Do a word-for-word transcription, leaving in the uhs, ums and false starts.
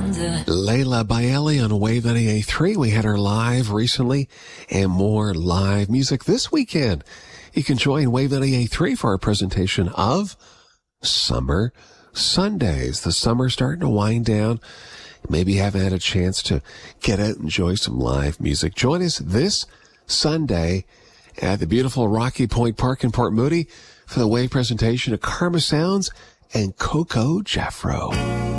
Layla Bailey on Wave ninety-eight point three. We had her live recently and more live music this weekend. You can join Wave ninety-eight point three for our presentation of Summer Sundays. The summer's starting to wind down. Maybe you haven't had a chance to get out and enjoy some live music. Join us this Sunday at the beautiful Rocky Point Park in Port Moody for the Wave presentation of Karma Sounds and Coco Jeffro.